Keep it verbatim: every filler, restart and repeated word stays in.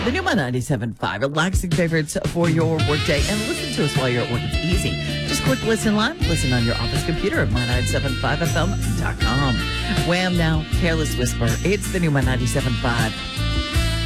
The new My ninety-seven point five, relaxing favorites for your workday. And listen to us while you're at work. It's easy. Just click listen live. Listen on your office computer at my nine seven five f m dot com. Wham now, Careless Whisper. It's the new My ninety-seven point five.